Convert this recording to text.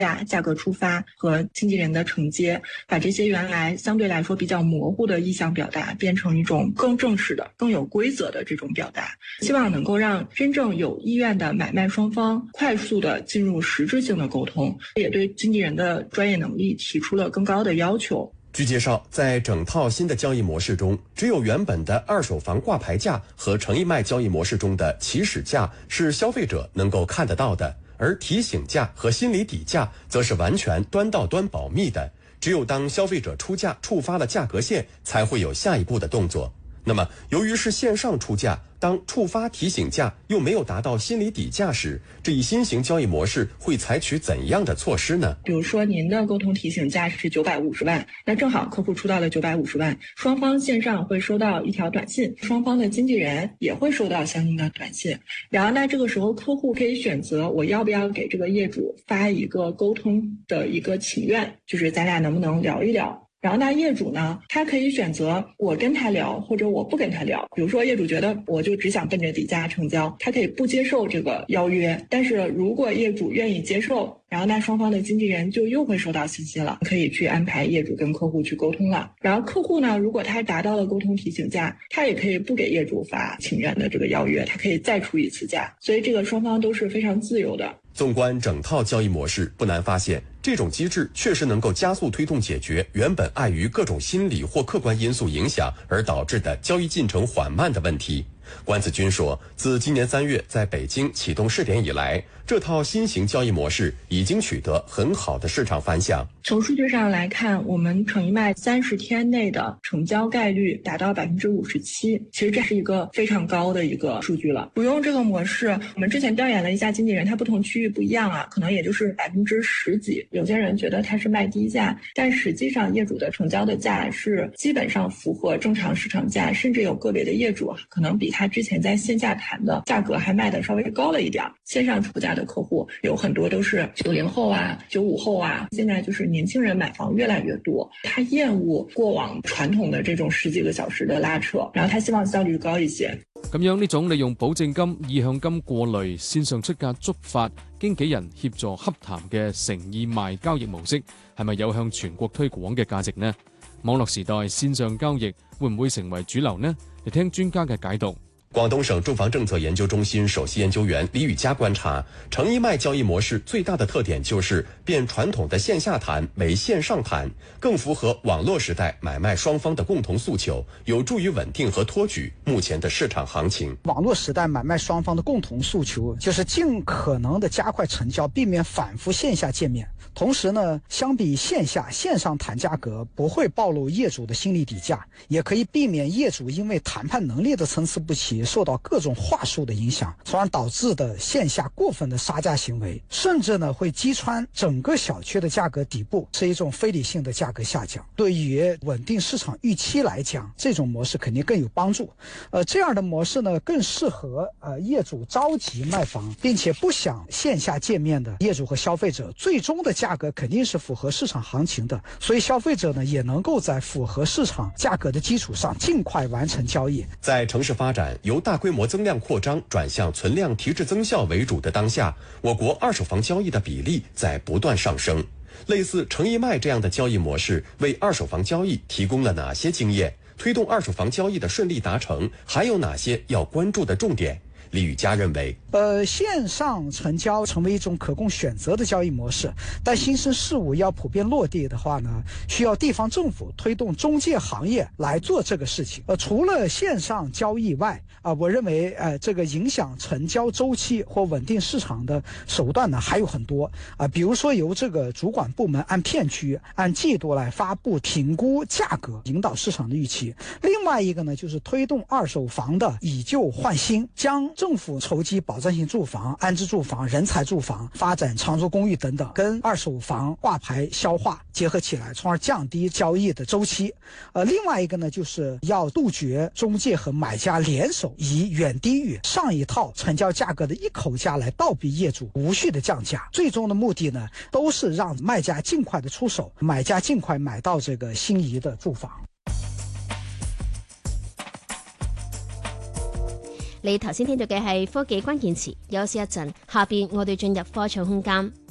价格出发和经纪人的承接，把这些原来相对来说比较模糊的意向表达变成一种更正式的、更有规则的这种表达，希望能够让真正有意愿的买卖双方快速的进入实质性的沟通，也对经纪人的专业能力提出了更高的要求。 据介绍，在整套新的交易模式中，只有原本的二手房挂牌价和诚意卖交易模式中的起始价是消费者能够看得到的，而提醒价和心理底价则是完全端到端保密的，只有当消费者出价触发了价格线，才会有下一步的动作。那么由于是线上出价，当触发提醒价又没有达到心理底价时，这一新型交易模式会采取怎样的措施呢？ 比如说您的沟通提醒价是950万，那正好客户出到了950万，双方线上会收到一条短信，双方的经纪人也会收到相应的短信。然后那这个时候客户可以选择我要不要给这个业主发一个沟通的一个请愿，就是咱俩能不能聊一聊。然后那业主呢，他可以选择我跟他聊，或者我不跟他聊。比如说业主觉得我就只想奔着底价成交，他可以不接受这个邀约。但是如果业主愿意接受，然后那双方的经纪人就又会收到信息了，可以去安排业主跟客户去沟通了。然后客户呢，如果他达到了沟通提醒价，他也可以不给业主发请愿的这个邀约，他可以再出一次价。所以这个双方都是非常自由的。 纵观整套交易模式，不难发现，这种机制确实能够加速推动解决原本碍于各种心理或客观因素影响而导致的交易进程缓慢的问题。关子军说，自今年3月在北京启动试点以来，这套新型交易模式已经取得很好的市场反响。 从数据上来看，我们诚意卖30天内的成交概率达到57%，其实这是一个非常高的一个数据了。不用这个模式，我们之前调研了一下经纪人，他不同区域不一样啊，可能也就是10%几。有些人觉得他是卖低价，但实际上业主的成交的价是基本上符合正常市场价，甚至有个别的业主可能比他之前在线下谈的价格还卖的稍微高了一点。线上出价的客户有很多都是90后啊、95后啊，现在就是年轻人买房越来越多，他厌惡過往傳統嘅這種10幾個小時的拉扯，然後他希望效率高一些。 咁樣呢種利用保證金、意向金過濾、線上出價觸發、經紀人協助洽談嘅誠意賣交易模式，係咪有向全國推廣嘅價值呢？網絡時代線上交易會唔會成為主流呢？嚟聽專家嘅解讀。 廣東省住房政策研究中心首席研究員李宇嘉觀察，誠意賣交易模式最大的特點就是變傳統的線下談為線上談，更符合網絡時代買賣雙方的共同訴求，有助於穩定和托舉目前的市場行情。 網絡時代買賣雙方的共同訴求就是盡可能的加快成交，避免反覆線下見面。同時呢，相比線下，線上談價格不會暴露業主的心理底價，也可以避免業主因為談判能力的參差不齊受到各種話術的影響，從而導致的線下過分的殺價行為，甚至呢會擊穿整個小區的價格底部，是一種非理性的價格下降。對於穩定市場預期來講，這種模式肯定更有幫助。這樣的模式呢更適合業主着急賣房，並且不想線下見面的業主和消費者，最終的價格肯定是符合市場行情的，所以消費者呢也能夠在符合市場價格的基礎上盡快完成交易。 在城市發展由大規模增量擴張轉向存量提質增效為主的當下，我國二手房交易的比例在不斷上升。類似誠意賣這樣的交易模式為二手房交易提供了哪些經驗？推動二手房交易的順利達成還有哪些要關注的重點？李宇嘉認為， 線上成交成為一種可供選擇的交易模式，但新生事物要普遍落地的話呢，需要地方政府推動中介行業來做這個事情。除了線上交易外，我認為這個影響成交週期或穩定市場的手段呢還有很多比如說由這個主管部門按片區、按季度來發布評估價格，引導市場的預期。另外一個呢，就是推動二手房的以舊換新，將政府籌集保障性住房、安置住房、人才住房、發展長租公寓等等，跟二手房掛牌消化結合起來，從而降低交易的週期。另外一個呢，就是要杜絕中介和買家聯手，以遠低於上一套成交價格的一口價來倒逼業主無序的降價。最終的目的呢，都是讓賣家盡快的出手，買家盡快買到這個心儀的住房。 你頭先聽到嘅係科技關鍵詞，休息一陣，下邊我哋進入科創空間。